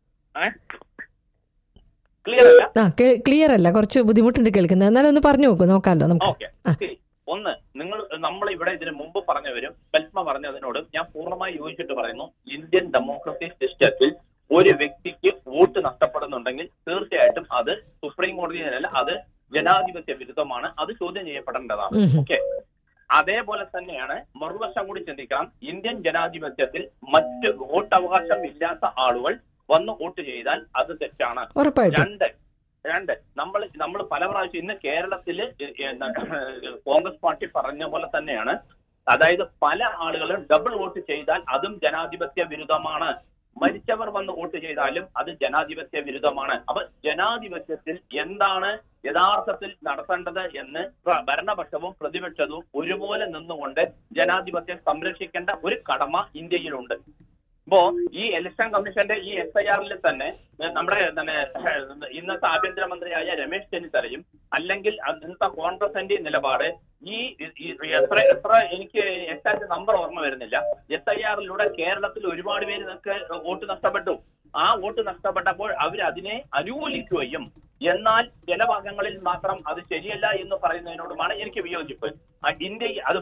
ക്ലിയർ അല്ല, കുറച്ച് ബുദ്ധിമുട്ടുണ്ട് കേൾക്കുന്നത്. എന്നാലും ഒന്ന് പറഞ്ഞു നോക്കൂ, നോക്കാമല്ലോ നമുക്ക്. ഒന്ന്, നമ്മൾ ഇവിടെ ഇതിന് മുമ്പ് പറഞ്ഞവരും പത്മ പറഞ്ഞതിനോട് ഞാൻ പൂർണ്ണമായി യോജിച്ചിട്ട് പറയുന്നു. ഇന്ത്യൻ ഡെമോക്രസി സിസ്റ്റത്തിൽ ഒരു വ്യക്തിക്ക് വോട്ട് നഷ്ടപ്പെടുന്നുണ്ടെങ്കിൽ തീർച്ചയായിട്ടും അത് സുപ്രീം കോടതിയിലല്ല, അത് ജനാധിപത്യ വിരുദ്ധമാണ്, അത് ചോദ്യം ചെയ്യപ്പെടേണ്ടതാണ്. ഓക്കെ. അതേപോലെ തന്നെയാണ് മറുവശം കൂടി ചിന്തിക്കണം. ഇന്ത്യൻ ജനാധിപത്യത്തിൽ മറ്റ് വോട്ടവകാശം ഇല്ലാത്ത ആളുകൾ വന്ന് വോട്ട് ചെയ്താൽ അത് തെറ്റാണ്. രണ്ട് നമ്മൾ പല പ്രാവശ്യം ഇന്ന് കേരളത്തില് കോൺഗ്രസ് പാർട്ടി പറഞ്ഞ പോലെ തന്നെയാണ്. അതായത് പല ആളുകളും ഡബിൾ വോട്ട് ചെയ്താൽ അതും ജനാധിപത്യ വിരുദ്ധമാണ്. മരിച്ചവർ വന്ന് വോട്ട് ചെയ്താലും അത് ജനാധിപത്യ വിരുദ്ധമാണ്. അപ്പൊ ജനാധിപത്യത്തിൽ എന്താണ് യഥാർത്ഥത്തിൽ നടത്തേണ്ടത് എന്ന് ഭരണപക്ഷവും പ്രതിപക്ഷവും ഒരുപോലെ നിന്നുകൊണ്ട് ജനാധിപത്യം സംരക്ഷിക്കേണ്ട ഒരു കടമ ഇന്ത്യയിലുണ്ട്. ഇപ്പോ ഈ ഇലക്ഷൻ കമ്മീഷന്റെ ഈ SIR-ൽ തന്നെ നമ്മുടെ ഇന്നത്തെ ആഭ്യന്തരമന്ത്രിയായ രമേശ് ചെന്നിത്തലയും അല്ലെങ്കിൽ ഇന്നത്തെ കോൺഗ്രസിന്റെ നിലപാട് ഈ എത്ര എനിക്ക് എക്സാക്ട് നമ്പർ ഓർമ്മ വരുന്നില്ല, SIR-ലൂടെ കേരളത്തിൽ ഒരുപാട് പേർക്ക് വോട്ട് നഷ്ടപ്പെട്ടു. ആ വോട്ട് നഷ്ടപ്പെട്ടപ്പോൾ അവർ അതിനെ അനുകൂലിക്കുകയും എന്നാൽ ചില ഭാഗങ്ങളിൽ മാത്രം അത് ശരിയല്ല എന്ന് പറയുന്നതിനോടുമാണ് എനിക്ക് വിയോജിപ്പ്. ഇന്ത്യ അത്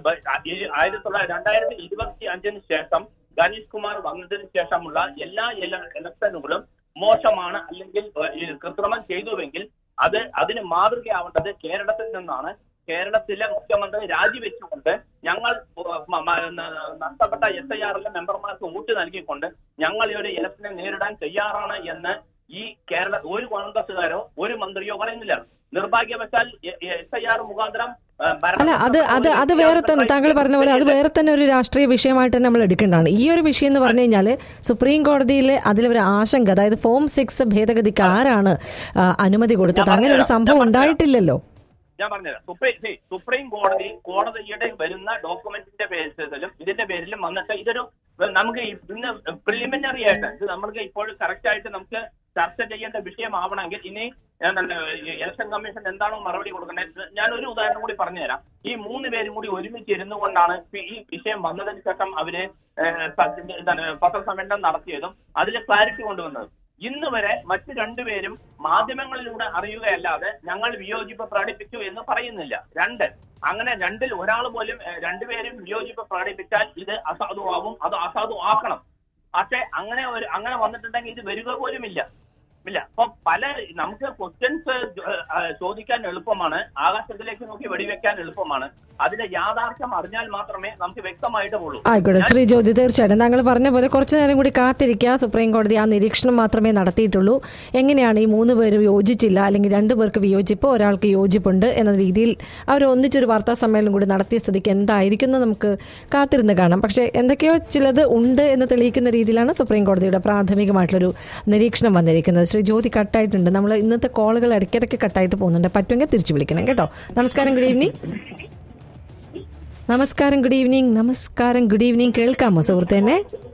2025 ശേഷം ഗണേഷ് കുമാർ വന്നതിന് ശേഷമുള്ള എല്ലാ ഇലക്ഷനുകളും മോശമാണ് അല്ലെങ്കിൽ കൃത്രിമം ചെയ്തുവെങ്കിൽ അതിന് മാതൃകയാവേണ്ടത് കേരളത്തിൽ നിന്നാണ്. കേരളത്തിലെ മുഖ്യമന്ത്രി രാജിവെച്ചുകൊണ്ട് ഞങ്ങൾ നഷ്ടപ്പെട്ട SIR-ലെ മെമ്പർമാർക്ക് വോട്ട് നൽകിക്കൊണ്ട് ഞങ്ങൾ ഒരു ഇലക്ഷനെ നേരിടാൻ തയ്യാറാണ് എന്ന് ഈ ഒരു കോൺഗ്രസുകാരോ ഒരു മന്ത്രിയോ പറയുന്നില്ല. നിർഭാഗ്യവശാൽ SIR മുഖാന്തരം അല്ല, അത് വേറെ തന്നെ, താങ്കൾ പറഞ്ഞ പോലെ അത് വേറെ തന്നെ ഒരു രാഷ്ട്രീയ വിഷയമായിട്ട് തന്നെ നമ്മൾ എടുക്കേണ്ടതാണ്. ഈ ഒരു വിഷയം എന്ന് പറഞ്ഞു കഴിഞ്ഞാൽ സുപ്രീം കോടതിയിൽ അതിലൊരു ആശങ്ക, അതായത് ഫോം 6 ഭേദഗതിക്ക് ആരാണ് അനുമതി കൊടുത്തത്? അങ്ങനെ ഒരു സംഭവം ഉണ്ടായിട്ടില്ലല്ലോ. ഞാൻ പറഞ്ഞുതരാം. സുപ്രീം കോടതിയുടെ വരുന്ന ഡോക്യുമെന്റിന്റെ പേരിലും ഇതിന്റെ പേരിലും വന്നിട്ട് ഇതൊരു നമുക്ക് ഇന്ന് പ്രിലിമിനറി ആയിട്ട് ഇത് നമുക്ക് ഇപ്പോൾ കറക്റ്റ് ആയിട്ട് നമുക്ക് ചർച്ച ചെയ്യേണ്ട വിഷയമാവണമെങ്കിൽ ഇനി ഇലക്ഷൻ കമ്മീഷൻ എന്താണോ മറുപടി കൊടുക്കേണ്ടത്. ഞാൻ ഒരു ഉദാഹരണം കൂടി പറഞ്ഞുതരാം. ഈ 3 പേരും കൂടി ഒരുമിച്ച് ഇരുന്നു കൊണ്ടാണ് ഈ വിഷയം വന്നതിന് ശേഷം അവര് പത്രസമ്മേളനം നടത്തിയതും അതിൽ ക്ലാരിറ്റി കൊണ്ടുവന്നത്. ഇന്ന് വരെ മറ്റു 2 പേരും മാധ്യമങ്ങളിലൂടെ അറിയുകയല്ലാതെ ഞങ്ങൾ വിയോജിപ്പ് പ്രകടിപ്പിച്ചു എന്ന് പറയുന്നില്ല. അങ്ങനെ 2-ൽ ഒരാൾ പോലും 2 പേരും വിയോജിപ്പ് പ്രകടിപ്പിച്ചാൽ ഇത് അസാധുവാകും, അത് അസാധു ആക്കണം. പക്ഷെ അങ്ങനെ വന്നിട്ടുണ്ടെങ്കിൽ ഇത് വരിക പോലുമില്ല. ഇല്ല. അപ്പൊ നമുക്ക് ക്വസ്റ്റ്യൻസ് ചോദിക്കാൻ എളുപ്പമാണ്, ആകാശത്തിലേക്ക് നോക്കി വെടിവെക്കാൻ എളുപ്പമാണ്. അതിന്റെ യാഥാർത്ഥ്യം അറിഞ്ഞാൽ മാത്രമേ നമുക്ക് വ്യക്തമായിട്ട് പോളൂ. ആയിക്കോട്ടെ ശ്രീ ജ്യോതി, തീർച്ചയായിട്ടും താങ്കൾ പറഞ്ഞ പോലെ കുറച്ചു നേരം കൂടി കാത്തിരിക്കുക. സുപ്രീം കോടതി ആ നിരീക്ഷണം മാത്രമേ നടത്തിയിട്ടുള്ളൂ. എങ്ങനെയാണ് ഈ 3 പേരും യോജിച്ചില്ല, അല്ലെങ്കിൽ 2 പേർക്ക് വിയോജിപ്പ്, ഒരാൾക്ക് യോജിപ്പുണ്ട് എന്ന രീതിയിൽ അവർ ഒന്നിച്ചൊരു വാർത്താ സമ്മേളനം കൂടി നടത്തിയ സ്ഥിതിക്ക് എന്തായിരിക്കും നമുക്ക് കാത്തിരുന്ന് കാണാം. പക്ഷേ എന്തൊക്കെയോ ചിലത് ഉണ്ട് എന്ന് തെളിയിക്കുന്ന രീതിയിലാണ് സുപ്രീം കോടതിയുടെ പ്രാഥമികമായിട്ടുള്ളൊരു നിരീക്ഷണം വന്നിരിക്കുന്നത്. ശ്രീ ജ്യോതി, കട്ടായിട്ടുണ്ട്. നമ്മൾ ഇന്നത്തെ കോളുകൾ ഇടയ്ക്കിടയ്ക്ക് കട്ടായിട്ട് പോകുന്നുണ്ട്. പറ്റുമെങ്കിൽ തിരിച്ചു വിളിക്കണം കേട്ടോ. നമസ്കാരം, ഗുഡ് ഈവനിങ്. നമസ്കാരം, ഗുഡ് ഈവനിങ്. നമസ്കാരം, ഗുഡ് ഈവനിങ്. കേൾക്കാമോ സുഹൃത്തേനെ?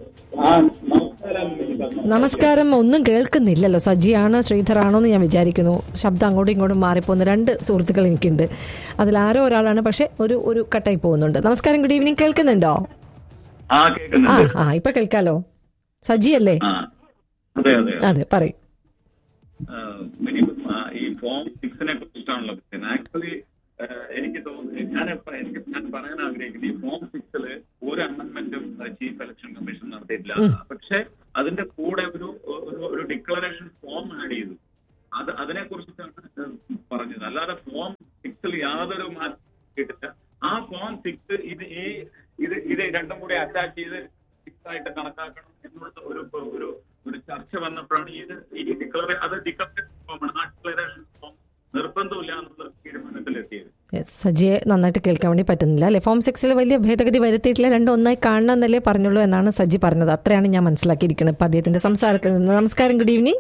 നമസ്കാരം. ഒന്നും കേൾക്കുന്നില്ലല്ലോ. സജിയാണോ ശ്രീധറാണോ എന്ന് ഞാൻ വിചാരിക്കുന്നു. ശബ്ദം അങ്ങോട്ടും ഇങ്ങോട്ടും മാറിപ്പോകുന്ന 2 സുഹൃത്തുക്കൾ എനിക്കുണ്ട്. അതിലാരോ ഒരാളാണ്, പക്ഷെ ഒരു കട്ടായി പോകുന്നുണ്ട്. നമസ്കാരം, ഗുഡ് ഈവനിങ്. കേൾക്കുന്നുണ്ടോ? ഇപ്പൊ കേൾക്കാലോ. സജിയല്ലേ? അതെ, പറയൂ. ഈ ഫോം 6നെ കുറിച്ചിട്ടാണല്ലോ ആക്ച്വലി എനിക്ക് തോന്നുന്നു, ഞാൻ പറയാൻ ആഗ്രഹിക്കുന്നത് ഈ ഫോം 6 ഒരു അമെന്റ്മെന്റും ചീഫ് ഇലക്ഷൻ കമ്മീഷൻ നടത്തിയിട്ടില്ല. പക്ഷെ അതിന്റെ കൂടെ ഒരു ഡിക്ലറേഷൻ ഫോം ആഡ് ചെയ്തു. അതിനെ കുറിച്ചിട്ടാണ് പറഞ്ഞത്. അല്ലാതെ ഫോം 6 യാതൊരു മാറ്റം കിട്ടില്ല. ആ ഫോം 6 ഇത് രണ്ടും കൂടി അറ്റാച്ച് ചെയ്ത് 6 ആയിട്ട് കണക്കാക്കണം എന്നുള്ള ഒരു ചർച്ച വന്നപ്പോഴാണ് ഈ ഡിക്ലറേഷൻ ഫോമാണ്. ആ ഡിക്ലറേഷൻ ഫോം നിർബന്ധമില്ല എന്നുള്ള തീരുമാനത്തിലെത്തിയത്. സജിയെ നന്നായിട്ട് കേൾക്കാൻ വേണ്ടി പറ്റുന്നില്ല അല്ലെ? ഫോം 6 വലിയ ഭേദഗതി വരുത്തിയിട്ടില്ല, 2 ഒന്നായി കാണണം എന്നല്ലേ പറഞ്ഞുള്ളൂ എന്നാണ് സജി പറഞ്ഞത്. അത്രയാണ് ഞാൻ മനസ്സിലാക്കിയിരിക്കുന്നത് ഇപ്പൊ അദ്ദേഹത്തിന്റെ സംസാരത്തിൽ നിന്ന്. നമസ്കാരം, ഗുഡ് ഈവനിങ്.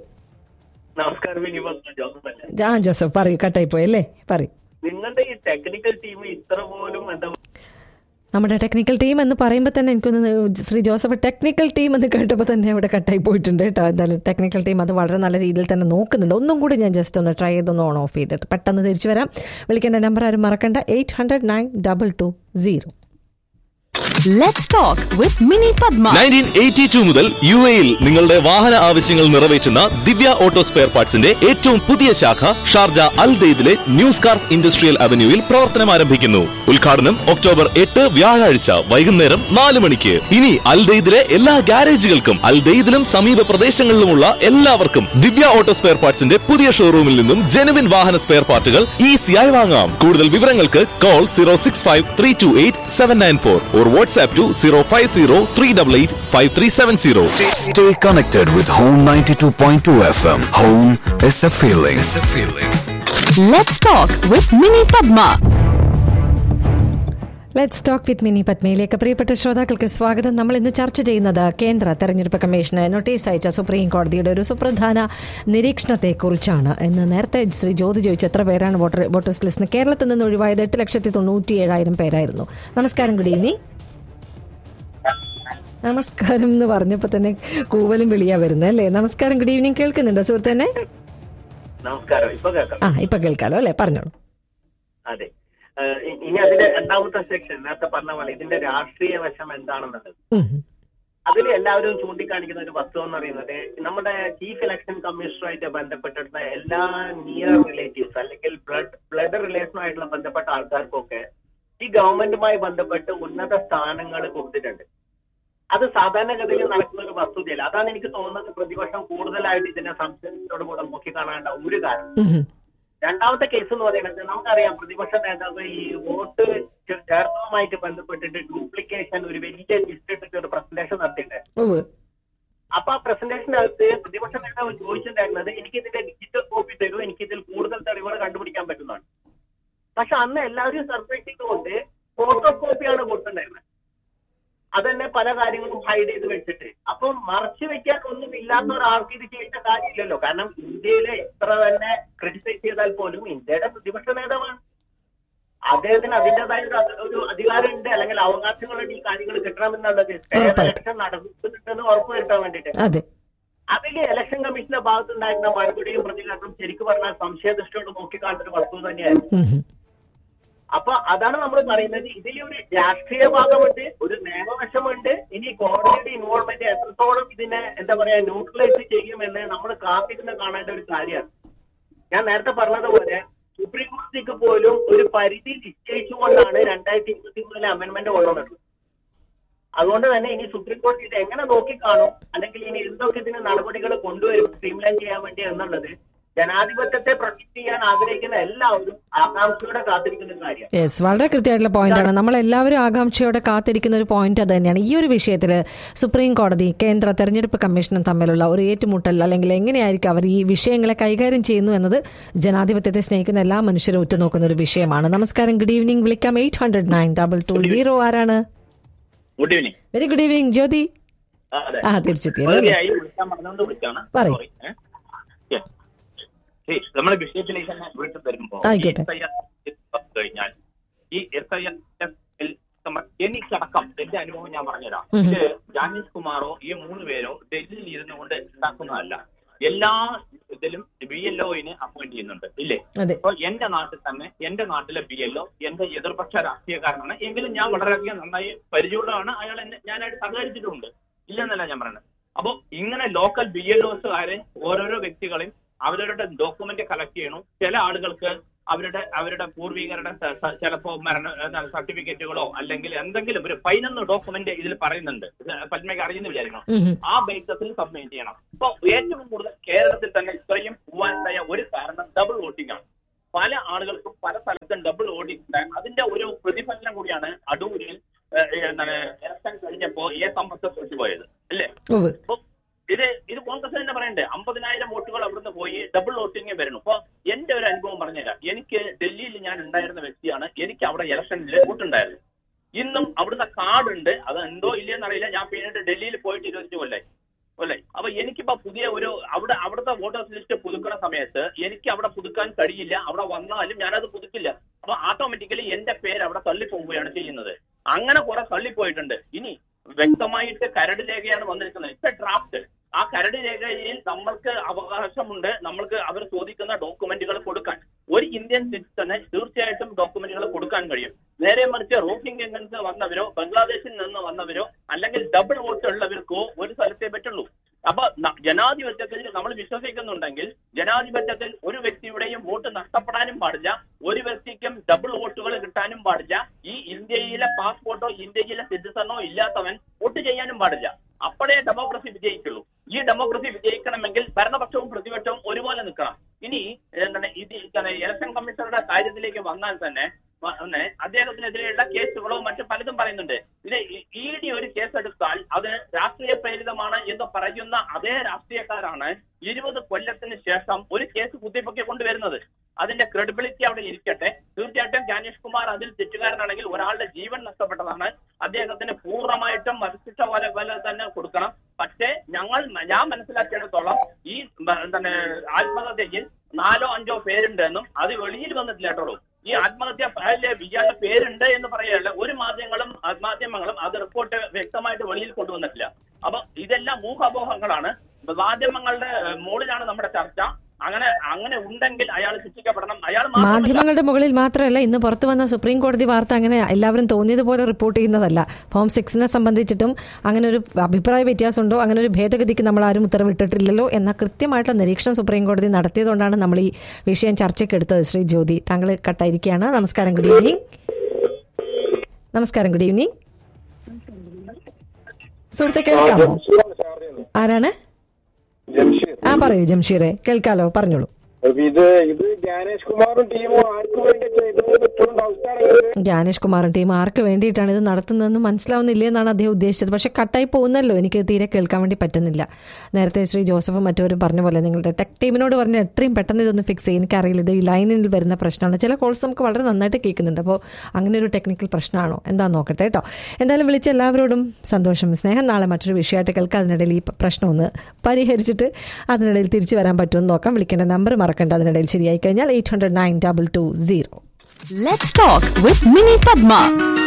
ജോസഫ്, പറയൂ. കട്ടായി പോയല്ലേ, പറയൂ. നിങ്ങളുടെ ഈ ടെക്നിക്കൽ ടീം ഇത്ര പോലും നമ്മുടെ ടെക്നിക്കൽ ടീം എന്ന് പറയുമ്പോൾ തന്നെ എനിക്കൊന്ന് ശ്രീ ജോസഫ് ടെക്നിക്കൽ ടീം എന്ന് കേട്ടപ്പോൾ തന്നെ അവിടെ കട്ടായി പോയിട്ടുണ്ട് കേട്ടോ. എന്തായാലും ടെക്നിക്കൽ ടീം അത് വളരെ നല്ല രീതിയിൽ തന്നെ നോക്കുന്നുണ്ട്. ഒന്നും കൂടി ഞാൻ ജസ്റ്റ് ഒന്ന് ട്രൈ ചെയ്തൊന്ന് ഓൺ ഓഫ് ചെയ്തിട്ട് പെട്ടെന്ന് തിരിച്ചു വരാം. വിളിക്കേണ്ട നമ്പർ ആരും മറക്കണ്ട, 800-922-0. Let's talk with Mini Padma. 1982 മുതൽ UAE-ൽ നിങ്ങളുടെ വാഹന ആവശ്യങ്ങൾ നിറവേറ്റുന്ന ദിവ്യ ഓട്ടോ സ്പെയർ പാർട്സിന്റെ ഏറ്റവും പുതിയ ശാഖ Sharjah Al ദെയ്ദിലെ new scarf industrial അവന്യൂവിൽ പ്രവർത്തനം ആരംഭിക്കുന്നു. ഉദ്ഘാടനം ഒക്ടോബർ 8 വ്യാഴാഴ്ച വൈകുന്നേരം 4 മണിക്ക്. ഇനി അൽ ദെയ്ദിലെ എല്ലാ ഗാരേജുകൾക്കും അൽ ദെയ്ദിലും സമീപ പ്രദേശങ്ങളിലുമുള്ള എല്ലാവർക്കും ദിവ്യ ഓട്ടോ സ്പെയർ പാർട്സിന്റെ പുതിയ ഷോറൂമിൽ നിന്നും ജെനുവിൻ വാഹന സ്പെയർ പാർട്ടുകൾ ഈസിയായി വാങ്ങാം. കൂടുതൽ വിവരങ്ങൾക്ക് call 065-328-794 or WhatsApp to 050-388-5370. Stay connected with Home 92.2 FM. Home is a feeling. Let's talk with Mini Padma. Let's talk with mini പത്മയിലേക്ക് പ്രിയപ്പെട്ട ശ്രോതാക്കൾക്ക് സ്വാഗതം. നമ്മൾ ഇന്ന് ചർച്ച ചെയ്യുന്നത് കേന്ദ്ര തെരഞ്ഞെടുപ്പ് കമ്മീഷന് നോട്ടീസ് അയച്ച സുപ്രീം കോടതിയുടെ ഒരു സുപ്രധാന നിരീക്ഷണത്തെക്കുറിച്ചാണ്. എന്ന് നേരത്തെ ശ്രീ ജ്യോതി ചോദിച്ചു, എത്ര പേരാണ് വോട്ടേഴ്സ് ലിസ്റ്റിന് കേരളത്തിൽ നിന്ന് ഒഴിവായത്? 8,97,000 പേരായിരുന്നു. നമസ്കാരം, ഗുഡ് ഈവനിങ്. നമസ്കാരം എന്ന് പറഞ്ഞപ്പോൾ തന്നെ കൂവലും വിളിയാ വരുന്നത് അല്ലേ? നമസ്കാരം, ഗുഡ് ഈവനിങ്. കേൾക്കുന്നുണ്ടോ സുഹൃത്തന്നെ? നമസ്കാരം. ഇപ്പൊ കേൾക്കാലോ അല്ലെ? പറഞ്ഞോളൂ. അതെ, ഇനി അതിന്റെ 2ാമത്തെ സെക്ഷൻ നേരത്തെ പറഞ്ഞ പോലെ ഇതിന്റെ രാഷ്ട്രീയ വശം എന്താണെന്നുള്ളത് അതിൽ എല്ലാവരും ചൂണ്ടിക്കാണിക്കുന്ന ഒരു വസ്തുത എന്ന് പറയുന്നത്, നമ്മുടെ ചീഫ് ഇലക്ഷൻ കമ്മീഷണറുമായിട്ട് ബന്ധപ്പെട്ടിട്ടുള്ള എല്ലാ നിയർ റിലേറ്റീവ്സ് അല്ലെങ്കിൽ ബ്ലഡ് റിലേഷനുമായിട്ടുള്ള ബന്ധപ്പെട്ട ആൾക്കാർക്കൊക്കെ ഈ ഗവൺമെന്റുമായി ബന്ധപ്പെട്ട് ഉന്നത സ്ഥാനങ്ങൾ കൊടുത്തിട്ടുണ്ട്. അത് സാധാരണഗതിയിൽ നടക്കുന്ന ഒരു വസ്തുതയല്ല. അതാണ് എനിക്ക് തോന്നുന്നത് പ്രതിപക്ഷം കൂടുതലായിട്ട് ഇതിനെ സംശയത്തോടു കൂടെ നോക്കിക്കാണേണ്ട ഒരു കാരണം. 2ാമത്തെ കേസ് എന്ന് പറയുന്നത്, നമുക്കറിയാം പ്രതിപക്ഷ നേതാവ് ഈ വോട്ട് ചേർത്തതുമായിട്ട് ബന്ധപ്പെട്ടിട്ട് ഡ്യൂപ്ലിക്കേഷൻ ഒരു വലിയ ലിസ്റ്റ് ഇട്ടിട്ട് ഒരു പ്രസന്റേഷൻ നടത്തിയിട്ടുണ്ട്. അപ്പൊ ആ പ്രസന്റേഷനകത്ത് പ്രതിപക്ഷ നേതാവ് ചോദിച്ചിട്ടുണ്ടായിരുന്നത്, എനിക്ക് ഇതിന്റെ ഡിജിറ്റൽ കോപ്പി തരൂ, എനിക്ക് ഇതിൽ കൂടുതൽ തെളിവുകൾ കണ്ടുപിടിക്കാൻ പറ്റുന്നതാണ്. പക്ഷെ അന്ന് എല്ലാവരും സർപ്രൈസ് ചെയ്തുകൊണ്ട് ഫോട്ടോ കോപ്പിയാണ് കൊടുത്തിട്ടുണ്ടായിരുന്നത്. അതന്നെ പല കാര്യങ്ങളും ഹൈഡ് ചെയ്ത് വെച്ചിട്ട്. അപ്പം മറച്ചു വെക്കാൻ ഒന്നും ഇല്ലാത്ത ഒരാൾക്ക് ഇത് ചെയ്യേണ്ട കാര്യമില്ലല്ലോ. കാരണം ഇന്ത്യയിലെ എത്ര തന്നെ ക്രിട്ടിസൈസ് ചെയ്താൽ പോലും ഇന്ത്യയുടെ പ്രതിപക്ഷ നേതാവാണ്. അദ്ദേഹത്തിന് അതിൻ്റെതായ ഒരു അധികാരമുണ്ട് അല്ലെങ്കിൽ അവകാശങ്ങളുണ്ട് ഈ കാര്യങ്ങൾ കിട്ടണമെന്നുള്ളത്. ഇലക്ഷൻ നടക്കുന്നുണ്ടെന്ന് ഉറപ്പുവരുത്താൻ വേണ്ടിയിട്ട് അതിൽ ഇലക്ഷൻ കമ്മീഷന്റെ ഭാഗത്തുണ്ടായിരുന്ന മറുപടിയും പ്രതികരണം ശരിക്കും പറഞ്ഞാൽ സംശയദൃഷ്ടിയോട് നോക്കിക്കാണ്ടൊരു വസ്തു തന്നെയായിരുന്നു. അപ്പൊ അതാണ് നമ്മൾ പറയുന്നത്, ഇതിൽ ഒരു രാഷ്ട്രീയ ഭാഗമുണ്ട്, ഒരു നിയമവശമുണ്ട്. ഇനി കോടതിയുടെ ഇൻവോൾവ്മെന്റ് എത്രത്തോളം ഇതിനെ എന്താ പറയാ ന്യൂട്രലൈസ് ചെയ്യുമെന്ന് നമ്മൾ കാത്തിരുന്ന് കാണേണ്ട ഒരു കാര്യമാണ്. ഞാൻ നേരത്തെ പറഞ്ഞതുപോലെ സുപ്രീം കോടതിക്ക് പോലും ഒരു പരിധി നിശ്ചയിച്ചുകൊണ്ടാണ് 2023 അമെന്റ്മെന്റ് കൊണ്ടുവന്നത്. അതുകൊണ്ട് തന്നെ ഇനി സുപ്രീം കോടതി ഇത് എങ്ങനെ നോക്കിക്കാണും, അല്ലെങ്കിൽ ഇനി എന്തൊക്കെ ഇതിന് നടപടികൾ കൊണ്ടുവരും സ്ട്രീംലൈൻ ചെയ്യാൻ വേണ്ടി എന്നുള്ളത് ജനാധിപത്യത്തെ പ്രൊട്ടക്ട് ചെയ്യാൻ ആഗ്രഹിക്കുന്ന എല്ലാവരും ആകാംക്ഷയോടെ കാത്തിരിക്കുന്ന കാര്യം. യെസ്, വളരെ കൃത്യമായിട്ടുള്ള പോയിന്റാണ്. നമ്മളെല്ലാവരും ആകാംക്ഷയോടെ കാത്തിരിക്കുന്ന ഒരു പോയിന്റ് അത് തന്നെയാണ്. ഈ ഒരു വിഷയത്തിൽ സുപ്രീം കോടതി കേന്ദ്ര തെരഞ്ഞെടുപ്പ് കമ്മീഷനും തമ്മിലുള്ള ഒരു ഏറ്റുമുട്ടൽ, അല്ലെങ്കിൽ എങ്ങനെയായിരിക്കും അവർ ഈ വിഷയങ്ങളെ കൈകാര്യം ചെയ്യുന്നു എന്നത് ജനാധിപത്യത്തെ സ്നേഹിക്കുന്ന എല്ലാ മനുഷ്യരും ഉറ്റുനോക്കുന്ന ഒരു വിഷയമാണ്. നമസ്കാരം, ഗുഡ് ഈവനിംഗ്. വിളിക്കാം 800-922-0. ആരാണ്? Good evening. Very good evening. ജ്യോതി. തിരിച്ചെത്തി. പറയൂ. നമ്മുടെ വിഷയത്തിലേക്ക് തന്നെ വീട്ടിൽ വരുമ്പോ കഴിഞ്ഞാൽ ഈ SIR എനിക്കടക്കം എന്റെ അനുഭവം ഞാൻ പറഞ്ഞുതരാം. ഇത് ജാനീഷ് കുമാറോ ഈ 3 പേരോ ഡൽഹിയിൽ ഇരുന്നു കൊണ്ട് ഉണ്ടാക്കുന്നതല്ല. എല്ലാ ഇതിലും BLOന് അപ്പോയിന്റ് ചെയ്യുന്നുണ്ട്, ഇല്ലേ? അപ്പൊ എന്റെ നാട്ടിൽ തന്നെ എന്റെ നാട്ടിലെ BLO എന്റെ എതിർപക്ഷ രാഷ്ട്രീയക്കാരനാണ്. എങ്കിലും ഞാൻ വളരെയധികം നന്നായി പരിചയമുള്ളതാണ്. അയാൾ ഞാനായിട്ട് സഹകരിച്ചിട്ടുണ്ട്, ഇല്ലെന്നല്ല ഞാൻ പറയുന്നത്. അപ്പൊ ഇങ്ങനെ ലോക്കൽ BLOസുകാരെ ഓരോരോ വ്യക്തികളെയും അവരുടെ ഡോക്യുമെന്റ് കളക്ട് ചെയ്യണം. ചില ആളുകൾക്ക് അവരുടെ പൂർവികരുടെ ചിലപ്പോ സർട്ടിഫിക്കറ്റുകളോ അല്ലെങ്കിൽ എന്തെങ്കിലും ഒരു 11 ഡോക്യുമെന്റ് ഇതിൽ പറയുന്നുണ്ട്. പത്മയ്ക്ക് അറിയുന്ന വിചാരിക്കണം. ആ ബേസിസിൽ സബ്മിറ്റ് ചെയ്യണം. ഇപ്പൊ ഏറ്റവും കൂടുതൽ കേരളത്തിൽ തന്നെ ഇത്രയും പോവാനായ ഒരു കാരണം ഡബിൾ വോട്ടിംഗ് ആണ്. പല ആളുകൾക്കും പല സ്ഥലത്തും ഡബിൾ വോട്ടിംഗ് ഉണ്ട്. അതിന്റെ ഒരു പ്രതിഫലനം കൂടിയാണ് അടൂരിൽ ഇലക്ഷൻ കഴിഞ്ഞപ്പോ സമ്പത്ത് തോറ്റുപോയത്, അല്ലേ? അപ്പൊ ഇത് കോൺഗ്രസ് തന്നെ പറയണ്ടേ, 50,000 വോട്ടുകൾ അവിടുന്ന് പോയി ഡബിൾ വോട്ടിംഗ് വരുന്നു. അപ്പൊ എന്റെ ഒരു അനുഭവം പറഞ്ഞുതരാം. എനിക്ക് ഡൽഹിയിൽ ഞാൻ ഉണ്ടായിരുന്ന വ്യക്തിയാണ്. എനിക്ക് അവിടെ ഇലക്ഷനിൽ വോട്ടുണ്ടായിരുന്നു. ഇന്നും അവിടുത്തെ കാർഡുണ്ട്. അത് എന്തോ ഇല്ലെന്ന് അറിയില്ല. ഞാൻ പിന്നീട് ഡൽഹിയിൽ പോയിട്ട് 25 കൊല്ലായി. അപ്പൊ എനിക്കിപ്പോ പുതിയ ഒരു അവിടുത്തെ വോട്ടേഴ്സ് ലിസ്റ്റ് പുതുക്കുന്ന സമയത്ത് എനിക്ക് അവിടെ പുതുക്കാൻ കഴിയില്ല. അവിടെ വന്നാലും ഞാനത് പുതുക്കില്ല. അപ്പൊ ഓട്ടോമാറ്റിക്കലി എന്റെ പേര് അവിടെ തള്ളിപ്പോവുകയാണ് ചെയ്യുന്നത്. അങ്ങനെ കുറെ തള്ളിപ്പോയിട്ടുണ്ട്. ഇനി വ്യക്തമായിട്ട് കരട് രേഖയാണ് വന്നിരിക്കുന്നത്. ഇപ്പൊ ഡ്രാഫ്റ്റ്. ആ കരട് രേഖയിൽ നമ്മൾക്ക് അവകാശമുണ്ട്, നമ്മൾക്ക് അവർ ചോദിക്കുന്ന ഡോക്യുമെന്റുകൾ കൊടുക്കാൻ. ഒരു ഇന്ത്യൻ സിറ്റിസന് തീർച്ചയായിട്ടും ഡോക്യുമെന്റുകൾ കൊടുക്കാൻ കഴിയും. നേരെ മറിച്ച് റോഹിംഗ്യയിൽ നിന്ന് വന്നവരോ ബംഗ്ലാദേശിൽ നിന്ന് വന്നവരോ അല്ലെങ്കിൽ ഡബിൾ വോട്ട് ഉള്ളവർക്കോ ഒരു സ്ഥലത്തേ പറ്റുള്ളൂ. അപ്പൊ ജനാധിപത്യത്തിൽ നമ്മൾ വിശ്വസിക്കുന്നുണ്ടെങ്കിൽ ജനാധിപത്യത്തിൽ ഒരു വ്യക്തിയുടെയും വോട്ട് നഷ്ടപ്പെടാനും പാടില്ല, ഒരു വ്യക്തിക്കും ഡബിൾ വോട്ടുകൾ കിട്ടാനും പാടില്ല. ഈ ഇന്ത്യയിലെ പാസ്പോർട്ടോ ഇന്ത്യയിലെ സിറ്റിസണോ ഇല്ലാത്തവൻ വോട്ട് ചെയ്യാനും പാടില്ല. അപ്പോഴേ ഡെമോക്രസി വിജയിക്കുള്ളൂ. ഈ ഡെമോക്രസി വിജയിക്കണമെങ്കിൽ ഭരണപക്ഷവും പ്രതിപക്ഷവും ഒരുപോലെ നിൽക്കണം. ഇനി ഇലക്ഷൻ കമ്മീഷണറുടെ കാര്യത്തിലേക്ക് വന്നാൽ തന്നെ അദ്ദേഹത്തിനെതിരെയുള്ള കേസുകളോ മറ്റു പലതും പറയുന്നുണ്ട്. ഇത് ED ഒരു കേസെടുത്താൽ അത് രാഷ്ട്രീയ പ്രേരിതമാണ് എന്ന് പറയുന്ന അതേ രാഷ്ട്രീയക്കാരാണ് 20 കൊല്ലത്തിന് ശേഷം ഒരു കേസ് കുത്തിപ്പൊക്കി കൊണ്ടുവരുന്നത്. അതിന്റെ ക്രെഡിബിലിറ്റി അവിടെ ഇരിക്കട്ടെ. തീർച്ചയായിട്ടും ജാനീഷ് കുമാർ അതിൽ തെറ്റുകാരനാണെങ്കിൽ ഒരാളുടെ ജീവൻ നഷ്ടപ്പെട്ടതാണ്. അദ്ദേഹത്തിന് പൂർണ്ണമായിട്ടും വധശിക്ഷ പോലെ തന്നെ കൊടുക്കണം. പക്ഷേ ഞാൻ മനസ്സിലാക്കിയിടത്തോളം ഈ ആത്മഹത്യയിൽ 4-5 പേരുണ്ടെന്നും അത് വെളിയിൽ വന്നിട്ടില്ല കേട്ടോളൂ. ഈ ആത്മഹത്യ ഇയാളുടെ പേരുണ്ട് എന്ന് പറയല്ല. ഒരു മാധ്യമങ്ങളും അത് റിപ്പോർട്ട് വ്യക്തമായിട്ട് വെളിയിൽ കൊണ്ടുവന്നിട്ടില്ല. അപ്പൊ ഇതെല്ലാം ഊഹാപോഹങ്ങളാണ്. മാധ്യമങ്ങളുടെ മുകളിലാണ് നമ്മുടെ ചർച്ച. അങ്ങനെ ഉണ്ടെങ്കിൽ അയാൾ ശിക്ഷിക്കപ്പെടണം. മാധ്യമങ്ങളുടെ മുകളിൽ മാത്രമല്ല, ഇന്ന് പുറത്തു വന്ന സുപ്രീം കോടതി വാർത്ത അങ്ങനെ എല്ലാവരും തോന്നിയതുപോലെ റിപ്പോർട്ട് ചെയ്യുന്നതല്ല. ഫോം 6 സംബന്ധിച്ചിട്ടും അങ്ങനെ ഒരു അഭിപ്രായ വ്യത്യാസമുണ്ടോ, അങ്ങനെ ഒരു ഭേദഗതിക്ക് നമ്മൾ ആരും ഉത്തരവിട്ടിട്ടില്ലല്ലോ എന്ന കൃത്യമായിട്ടുള്ള നിരീക്ഷണം സുപ്രീം കോടതി നടത്തിയതുകൊണ്ടാണ് നമ്മൾ ഈ വിഷയം ചർച്ചയ്ക്ക് എടുത്തത്. ശ്രീ ജ്യോതി, താങ്കൾ കട്ടായിരിക്കുകയാണ്. നമസ്കാരം, ഗുഡ് ഈവനിങ്. നമസ്കാരം, ഗുഡ് ഈവനിങ്. സുഹൃത്തെ കേൾക്കാമോ? ആരാണ്? പറയൂ ജംഷീറെ, കേൾക്കാലോ, പറഞ്ഞോളൂ. ജ്ഞാനേഷ് കുമാറും ടീം ആർക്ക് വേണ്ടിയിട്ടാണ് ഇത് നടത്തുന്നതെന്ന് മനസ്സിലാവുന്നില്ല എന്നാണ് അദ്ദേഹം ഉദ്ദേശിച്ചത്. പക്ഷെ കട്ടായി പോകുന്നല്ലോ, എനിക്ക് തീരെ കേൾക്കാൻ വേണ്ടി പറ്റുന്നില്ല. നേരത്തെ ശ്രീ ജോസഫും മറ്റവരും പറഞ്ഞ പോലെ നിങ്ങളുടെ ടെക് ടീമിനോട് പറഞ്ഞ് എത്രയും പെട്ടെന്ന് ഇതൊന്ന് ഫിക്സ് ചെയ്യും. എനിക്കറിയില്ല, ഇത് ഈ ലൈനിൽ വരുന്ന പ്രശ്നമാണ്. ചില കോൾസ് നമുക്ക് വളരെ നന്നായിട്ട് കേൾക്കുന്നുണ്ട്. അപ്പോൾ അങ്ങനെ ഒരു ടെക്നിക്കൽ പ്രശ്നമാണോ എന്താണെന്ന് നോക്കട്ടെ കേട്ടോ. എന്തായാലും വിളിച്ച എല്ലാവരോടും സന്തോഷം, സ്നേഹം. നാളെ മറ്റൊരു വിഷയമായിട്ട് കേൾക്കാം. അതിനിടയിൽ ഈ പ്രശ്നം ഒന്ന് പരിഹരിച്ചിട്ട് അതിനിടയിൽ തിരിച്ചു വരാൻ പറ്റുമെന്ന് നോക്കാം. വിളിക്കേണ്ട നമ്പർ മറക്കണ്ട. അതിനിടയിൽ ശരിയായി കഴിഞ്ഞാൽ 800-922-0. Let's talk with Mini Padma.